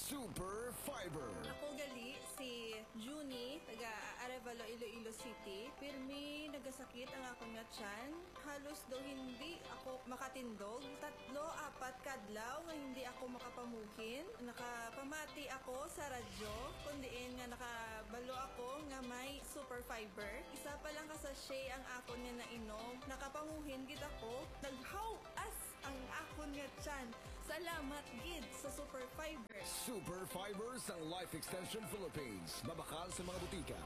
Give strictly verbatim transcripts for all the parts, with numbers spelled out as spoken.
Super Fiber. Ako gali si Junie, taga Arevalo, Iloilo City. Pirmi nagasakit ang ako nga tiyan. Halos daw hindi ako makatindog. Tatlo, apat kadlaw nga hindi ako makapamukin. Nakapamati ako sa radyo, kundiin nga nakabalo ako nga may Super Fiber. Isa pa lang kasashay ang ako nga nainom. Nakapamuhin gid ako. Naghaw as ang ako nga tiyan. Salamat gid sa Super Fiber. Super Fiber sa Life Extension Philippines. Mabakal sa mga butika.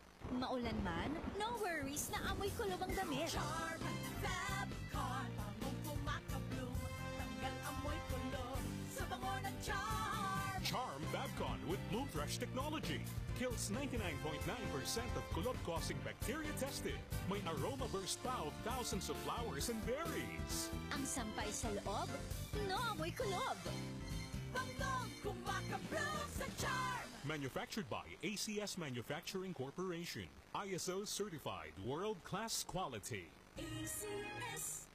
Maulan man, no worries na amoy kulob ang damit. Charm Fabcon, pangong pumakabloom. Tanggal amoy kulob sa bango ng Charm. Charm Fabcon with Bloom Fresh technology kills ninety-nine point nine percent of kulob-causing bacteria tested. May aroma burst pa of thousands of flowers and berries. Ang sampay sa loob, no amoy kulob. Bangong kumakabloom sa Charm. Manufactured by A C S Manufacturing Corporation. I S O certified world-class quality. A C S.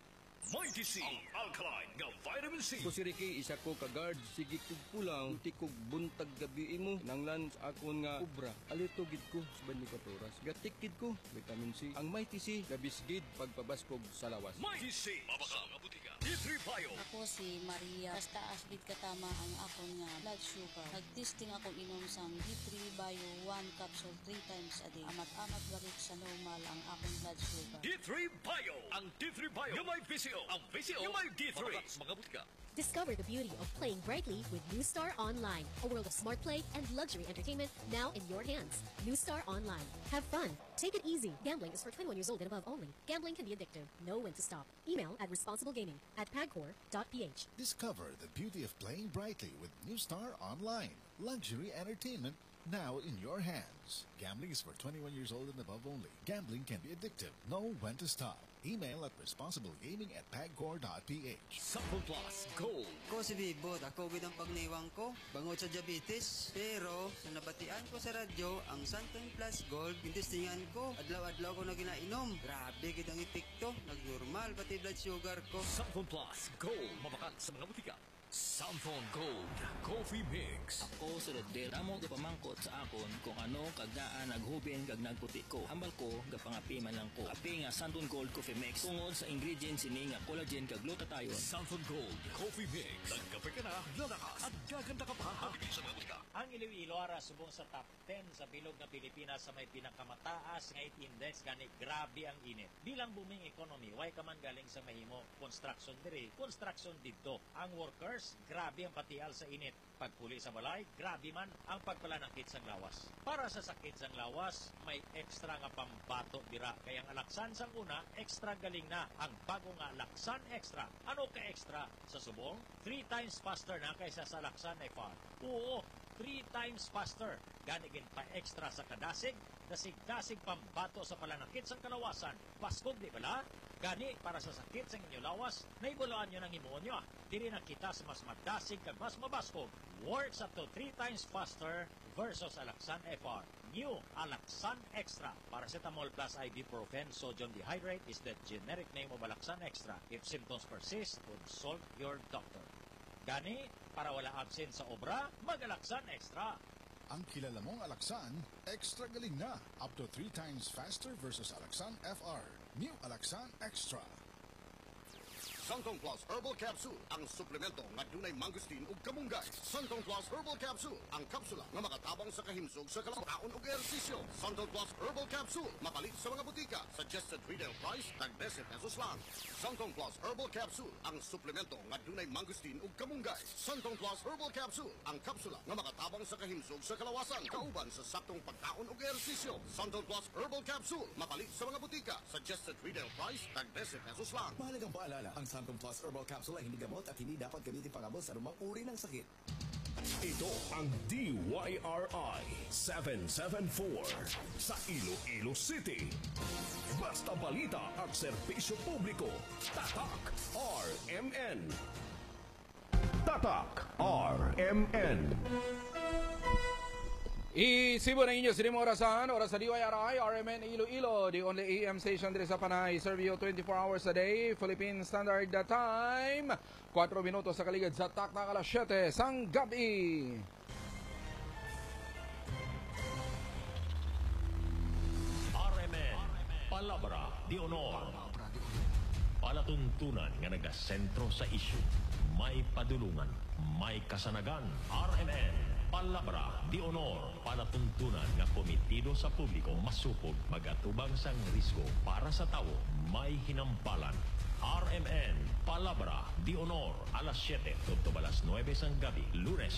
Mighty C, alkaline nga vitamin C. Ko si Ricky, isa ko ka-guard. Sige kog pulang, ti kog buntag gabi mo. Nanglan sa akon nga ubra. Alito gid ko sa twenty-four oras. Gatikid ko, vitamin C. Ang Mighty C, labisgid pagpabaskog sa lawas. Mighty C, mabakal nga butika. D three Bio. Ako si Maria. Basta asbid katama ang akon nga blood sugar. Nagtesting ako inom sang D three Bio one capsule three times a day. Amat-amat balik sa normal ang akong blood sugar. D three Bio. Ang D three Bio nga may P C O. Ang P C O nga may D three. Mga butika. Discover the beauty of playing brightly with New Star Online, a world of smart play and luxury entertainment now in your hands. New Star Online. Have fun. Take it easy. Gambling is for twenty-one years old and above only. Gambling can be addictive. Know when to stop. Email at responsiblegaming at pagcor dot p h. Discover the beauty of playing brightly with New Star Online. Luxury entertainment now in your hands. Gambling is for twenty-one years old and above only. Gambling can be addictive. Know when to stop. Email at responsiblegaming at pagcor dot p h. Sample Plus Gold. Ko si Bibot, ako gid ang pagniwang ko bangod sa diabetes. Pero sa nabatian ko sa radyo, ang Santon Plus Gold, intestingan ko, adlaw-adlaw ko na ginainom. Grabe gid ang epekto, nagnormal pati blood sugar ko. Sample Plus Gold, mabakal sa mga butika. Samphone Gold Coffee Mix. Ako sa Rodel, amo di pamangkot sa akon kung ano kagdaan naghubin kag nagputi ko. Hambal ko gapangapi man lang ko. Api nga Samphone Gold Coffee Mix. Tungod sa ingredients ini nga collagen kag glutathione. Samphone Gold Coffee Mix. Nagkape ka na, lalakas at gaganda ka pa. Habibig sa mga ang Iloilo ara subong sa top ten sa bilog na Pilipinas sa may pinakamataas nga heat index gani grabe ang init. Bilang booming economy, way ka man galing sa mahimo construction diri, construction didto. Ang workers, grabe ang patial sa init. Pagpuli sa balay, grabe man ang pagpalanakit sang lawas. Para sa sakit sang lawas, may extra nga pambato dira. Kaya ang Alaksan sang una, extra galing na ang bago nga Alaksan Extra. Ano ka extra? Sa subong, three times faster na kaysa sa Alaksan F R. Oo, three times faster. Ganigin pa extra sa kadasig, dasig-dasig pambato sa palanakit sang kalawasan. Baskog di bala? Gani para sa sakit sa inyo lawas, naibuloan nyo ng imonyo. Diri na kita sa mas madasig kag mas mabaskog. Works up to three times faster versus Alaksan F R. New Alaksan Extra. Paracetamol plus ibuprofen sodium dehydrate is the generic name of Alaksan Extra. If symptoms persist, consult your doctor. Gani, para wala absent sa obra, mag-Alaksan Extra. Ang kilala mong Alaksan, extra galing na. Up to three times faster versus Alaksan F R. New Alaksan Extra. Santong Plus Herbal Capsule, ang suplemento nga dunay mangustin ug kamunggay. Santong Plus Herbal Capsule, ang kapsula nga makatabang sa kahimsog sa kalakaon ug ehersisyo. Santong Plus Herbal Capsule, mapalit sa mga butika. Suggested retail price, tag twenty pesos lang. Santong Plus Herbal Capsule, ang suplemento nga dunay mangustin ug kamunggay. Santong Plus Herbal Capsule, ang kapsula nga makatabang sa kahimsog sa kalawasan, kauban sa saktong pagkaon ug ehersisyo. Santong Plus Herbal Capsule, mapalit sa mga butika. Suggested retail price, tag twenty pesos lang. Mahalagang paalala, ang Santon Plus Herbal Capsule ay hindi gamot at hindi dapat gamitin pangabot sa anumang uri ng sakit. Ito ang D Y R I seven seven four sa Iloilo City. Basta balita at serbisyo publiko. Tatak R M N. Tatak R M N. Isibo na inyo sa orasan, oras sa D Y R I, R M N Iloilo, the only A M station diri sa Panay. Serve you twenty-four hours a day, Philippine Standard Time. four minutos sa kaligid sa taktak alas siyete sang gabi. R M N, Palabra de Honor. Palatuntunan nga nagasentro sa isyu. May padulungan, may kasanagan. R M N, Palabra de Honor. Palatuntunan nga komitido sa publiko masupog magatubang sang risgo para sa tao. May hinampalan. R M N, Palabra de Honor. Alas siyete, tugtog alas nuwebe sang gabi. Lunes